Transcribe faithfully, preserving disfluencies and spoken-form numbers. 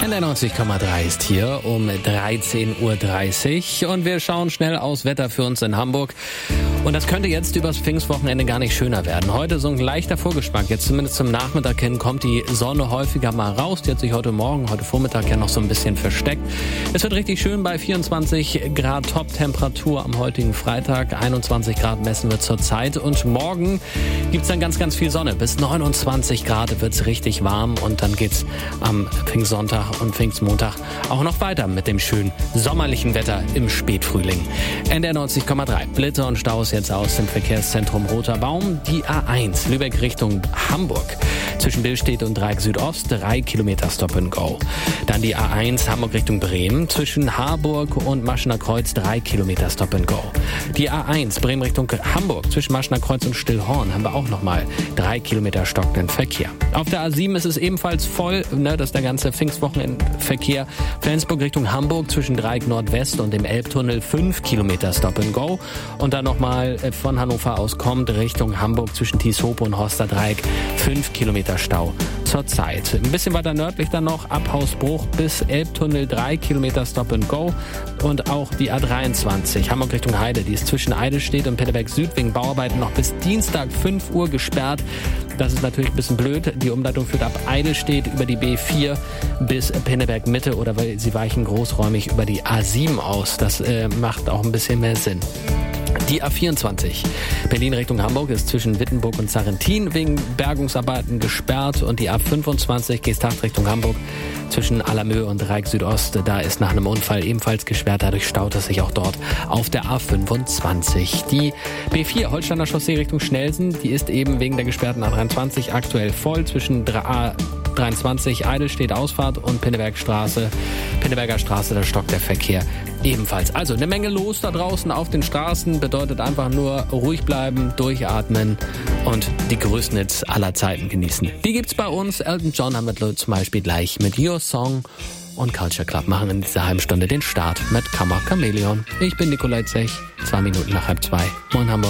N D R neunzig Komma drei ist hier um dreizehn Uhr dreißig und wir schauen schnell aufs Wetter für uns in Hamburg. Und das könnte jetzt übers Pfingstwochenende gar nicht schöner werden. Heute so ein leichter Vorgeschmack. Jetzt zumindest zum Nachmittag hin kommt die Sonne häufiger mal raus. Die hat sich heute Morgen, heute Vormittag ja noch so ein bisschen versteckt. Es wird richtig schön bei vierundzwanzig Grad Top-Temperatur am heutigen Freitag. einundzwanzig Grad messen wir zurzeit. Und morgen gibt's dann ganz, ganz viel Sonne. Bis neunundzwanzig Grad wird's richtig warm. Und dann geht's am Pfingstsonntag und Pfingstmontag auch noch weiter mit dem schönen sommerlichen Wetter im Spätfrühling. N D R neunzig Komma drei. Blitzer und Staus jetzt aus dem Verkehrszentrum Roter Baum. Die A eins Lübeck Richtung Hamburg. Zwischen Billstedt und Dreieck Südost drei Kilometer Stop and Go. Dann die A eins Hamburg Richtung Bremen. Zwischen Harburg und Maschener Kreuz drei Kilometer Stop and Go. Die A eins Bremen Richtung Hamburg. Zwischen Maschener Kreuz und Stillhorn haben wir auch nochmal drei Kilometer stockenden Verkehr. Auf der A sieben ist es ebenfalls voll. Ne, das ist der ganze Pfingstwochenendverkehr. Flensburg Richtung Hamburg zwischen Dreieck Nordwest und dem Elbtunnel fünf Kilometer Stop and Go. Und dann nochmal von Hannover aus kommt Richtung Hamburg zwischen Tieshope und Horster Dreieck fünf Kilometer Stau zurzeit. Ein bisschen weiter nördlich dann noch ab Hausbruch bis Elbtunnel drei Kilometer Stop and Go. Und auch die A dreiundzwanzig Hamburg Richtung Heide, die ist zwischen Eidelstedt und Pinneberg Süd wegen Bauarbeiten noch bis Dienstag fünf Uhr gesperrt. Das ist natürlich ein bisschen blöd. Die Umleitung führt ab Eidelstedt über die B vier bis Pinneberg Mitte oder weil sie weichen großräumig über die A sieben aus. Das äh, macht auch ein bisschen mehr Sinn. Die A vierundzwanzig Berlin Richtung Hamburg ist zwischen Wittenburg und Sarrentin wegen Bergungsarbeiten gesperrt und die A fünfundzwanzig Geesthacht Richtung Hamburg zwischen Allermö und Dreieck Südost, da ist nach einem Unfall ebenfalls gesperrt, dadurch staut es sich auch dort auf der A fünfundzwanzig. Die B vier Holsteiner Chaussee Richtung Schnelsen, die ist eben wegen der gesperrten A dreiundzwanzig aktuell voll zwischen A dreiundzwanzig Eidelstedt Ausfahrt und Pinnebergstraße, Pinneberger Straße, da stockt der Verkehr ebenfalls. Also eine Menge los da draußen auf den Straßen, bedeutet einfach nur ruhig bleiben, durchatmen und die größten Hits aller Zeiten genießen. Die gibt's bei uns. Elton John haben wir zum Beispiel gleich mit Your Song und Culture Club machen in dieser halben Stunde den Start mit Kammer Chameleon. Ich bin Nikolai Zech, zwei Minuten nach halb zwei. Moin Hamburg.